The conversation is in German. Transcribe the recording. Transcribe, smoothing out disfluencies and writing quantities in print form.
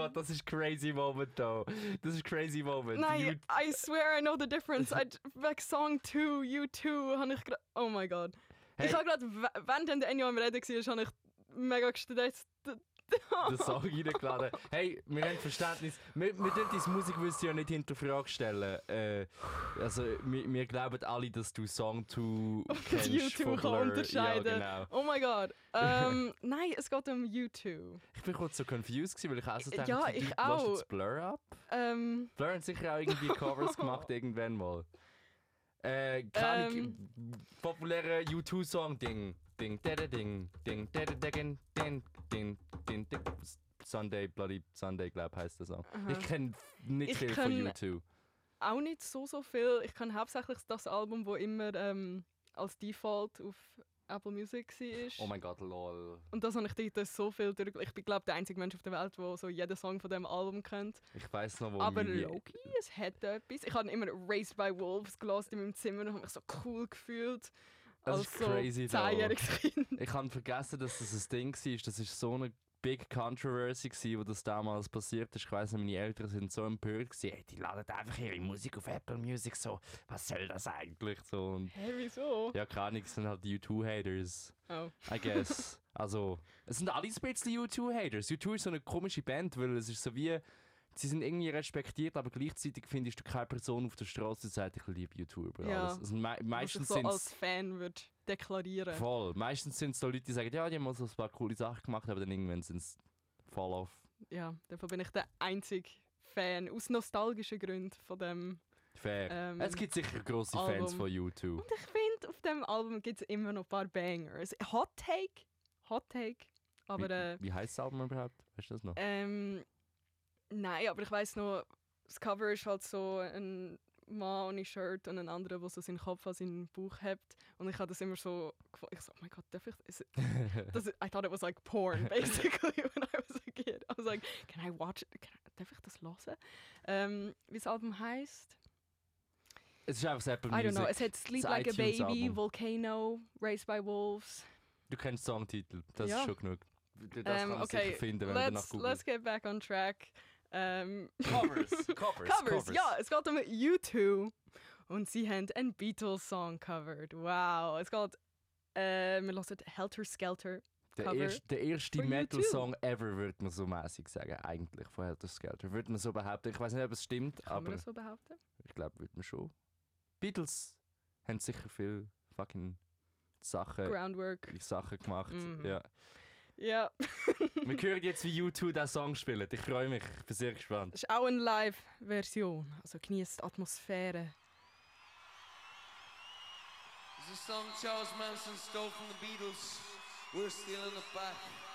Gott, das ist crazy Moment da. Das ist crazy Moment. Nein, I swear I know the difference. Wegen Song 2, U2, habe ich gerade... Oh mein Gott. Hey. Ich habe gerade, während der Ennio am Reden war, habe ich mega gestresst. Den Song reingeladen. Hey, wir haben Verständnis. Wir dürfen deine Musikwüste ja nicht hinter Frage stellen. Also, wir glauben alle, dass du Song 2 kennst U2 von kann Blur. unterscheiden. Ja, genau. Oh mein Gott. Nein, es geht um U2. Ich bin kurz so confused, weil ich auch so dachte, Ja, du ich lässt auch. jetzt Blur ab. Blur haben sicher auch irgendwie Covers gemacht irgendwann mal. Keine populäre U2-Song. Ding, ding, ding, ding, ding, ding, ding, ding, ding, ding, ding. Sunday, Bloody Sunday, glaube ich, heisst der Song. Ich kenne nicht viel von U2. Auch nicht so viel. Ich kenne hauptsächlich das Album, das immer als Default auf Apple Music war. Oh mein Gott, lol. Und das habe ich dort so viel durch. Ich bin, glaube ich, der einzige Mensch auf der Welt, der so jeden Song von diesem Album kennt. Ich weiss noch, wo Aber Loki, es hat etwas. Ich habe immer Raised by Wolves gelassen in meinem Zimmer und habe mich so cool gefühlt. Das als ist crazy, so 10-jähriges Kind. Ich habe vergessen, dass das ein Ding war. Das ist so eine Big Controversy gewesen, wo das damals passiert ist. Ich weiss nicht, meine Eltern sind so empört gewesen. Hey, die laden einfach ihre Musik auf Apple Music so. Was soll das eigentlich? So, und Hä, wieso? ja, keine Ahnung, es sind halt die U2-Haters. Oh. I guess. Also, es sind alles ein bisschen U2-Haters. U2 ist so eine komische Band, weil es ist so wie... Sie sind irgendwie respektiert, aber gleichzeitig findest du keine Person auf der Straße, die sagt, ich liebe U2 über alles. Also, meistens was ich so als Fan würde deklarieren. Voll. Meistens sind es so Leute, die sagen, ja, die haben mal so ein paar coole Sachen gemacht, aber dann irgendwann sind es voll off. Ja, davon bin ich der einzige Fan, aus nostalgischen Gründen von dem Fair. Es gibt sicher grosse Fans von U2. Und ich finde, auf dem Album gibt es immer noch ein paar Bangers. Hot Take. Aber, wie heisst das Album überhaupt? Weißt du das noch? Nein, aber ich weiss noch, das Cover ist halt so ein Mann ohne Shirt und ein anderer, der so seinen Kopf an seinen Bauch hebt. Und ich habe das immer so gefragt. Ich so, oh mein Gott, darf ich das? I thought it was like porn, basically, when I was a kid. I was like, can I watch it? Darf ich das hören? Wie das Album heisst? Es ist einfach das Apple Music. I don't know. Es hat Sleep Das Like a Baby, iTunes-Album. Volcano, Raised by Wolves. Du kennst Songtitel, das Ja. ist schon genug. Das kann man Okay, sicher finden, wenn du danach googelst. let's get back on track. Covers. Ja, es geht um U2 und sie haben einen Beatles-Song covered. Wow, es geht, wir hören Helter Skelter Cover. Der erste for Metal-Song ever, würde man so mäßig sagen, eigentlich, von Helter Skelter. Würde man so behaupten. Ich weiß nicht, ob es stimmt, Kann man aber das so behaupten? ich glaube, würde man schon. Beatles haben sicher viel fucking Sachen gemacht. Ja. Ja. Wir hören jetzt, wie U2 diesen Song spielt. Ich freue mich, ich bin sehr gespannt. Das ist auch eine Live-Version, also genießt die Atmosphäre. This is a song Charles Manson stole from the Beatles. We're still in the back.